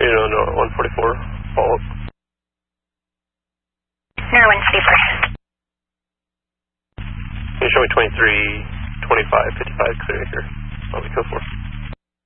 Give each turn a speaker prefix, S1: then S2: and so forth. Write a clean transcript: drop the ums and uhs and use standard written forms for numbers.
S1: You know, no, 144, follow up.
S2: No, 144.
S1: Can you show me 23, 25, 55, clear here? I'll be code 4.